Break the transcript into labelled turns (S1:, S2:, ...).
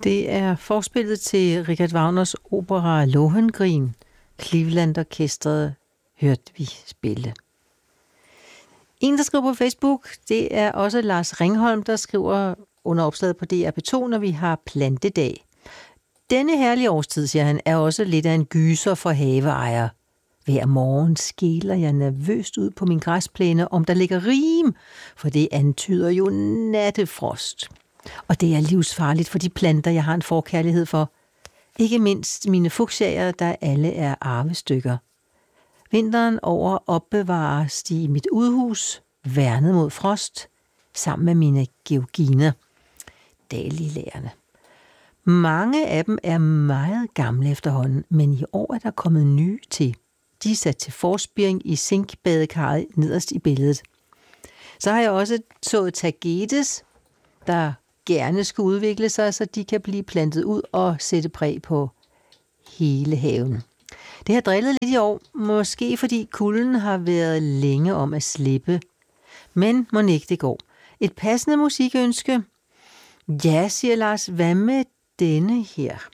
S1: Det er forspillet til Richard Wagners opera Lohengrin. Cleveland Orkestret hørte vi spille. En, der skriver på Facebook, det er også Lars Ringholm, der skriver under opslaget på DR P2, når vi har plantedag. Denne herlige årstid, siger han, er også lidt af en gyser for haveejer. Hver morgen skæler jeg nervøst ud på min græsplæne, om der ligger rim, for det antyder jo nattefrost. Og det er livsfarligt for de planter, jeg har en forkærlighed for. Ikke mindst mine fuchsiaer, der alle er arvestykker. Vinteren over opbevares de i mit udhus, værnet mod frost, sammen med mine georginer, dahlialærerne. Mange af dem er meget gamle efterhånden, men i år er der kommet nye til. De er sat til forspiring i zinkbadekarret nederst i billedet. Så har jeg også sået tagetes, der gerne skal udvikle sig, så de kan blive plantet ud og sætte præg på hele haven. Det har drillet lidt i år, måske fordi kulden har været længe om at slippe. Men mon ikke det går. Et passende musikønske? Ja, siger Lars, hvad med denne her?